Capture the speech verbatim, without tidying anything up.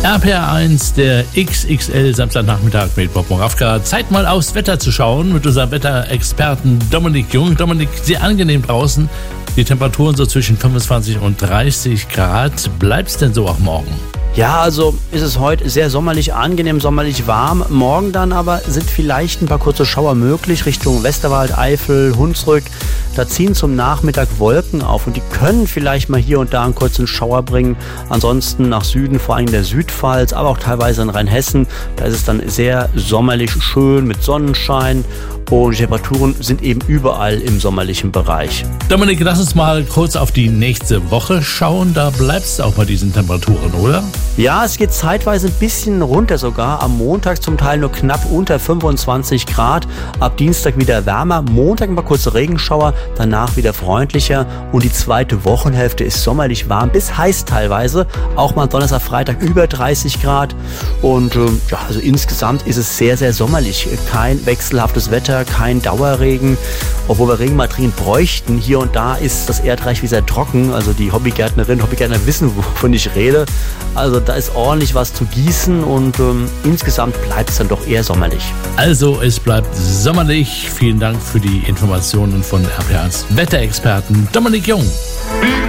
R P R eins, der X X L Samstagnachmittag mit Bob Moravka. Zeit mal aufs Wetter zu schauen mit unserem Wetterexperten Dominik Jung. Dominik, sehr angenehm draußen. Die Temperaturen so zwischen fünfundzwanzig und dreißig Grad. Bleibt's denn so auch morgen? Ja, also ist es heute sehr sommerlich angenehm, sommerlich warm. Morgen dann aber sind vielleicht ein paar kurze Schauer möglich Richtung Westerwald, Eifel, Hunsrück. Da ziehen zum Nachmittag Wolken auf und die können vielleicht mal hier und da einen kurzen Schauer bringen. Ansonsten nach Süden, vor allem der Südpfalz, aber auch teilweise in Rheinhessen. Da ist es dann sehr sommerlich schön mit Sonnenschein. Und die Temperaturen sind eben überall im sommerlichen Bereich. Dominik, lass uns mal kurz auf die nächste Woche schauen. Da bleibst du auch bei diesen Temperaturen, oder? Ja, es geht zeitweise ein bisschen runter sogar. Am Montag zum Teil nur knapp unter fünfundzwanzig Grad. Ab Dienstag wieder wärmer. Montag ein paar kurze Regenschauer. Danach wieder freundlicher. Und die zweite Wochenhälfte ist sommerlich warm bis heiß teilweise. Auch mal Donnerstag, Freitag über dreißig Grad. Und äh, ja, also insgesamt ist es sehr, sehr sommerlich. Kein wechselhaftes Wetter, kein Dauerregen, obwohl wir Regenmaterialien bräuchten. Hier und da ist das Erdreich wie sehr trocken. Also die Hobbygärtnerinnen und Hobbygärtner wissen, wovon ich rede. Also da ist ordentlich was zu gießen und ähm, insgesamt bleibt es dann doch eher sommerlich. Also es bleibt sommerlich. Vielen Dank für die Informationen von R P R eins Wetterexperten Dominik Jung.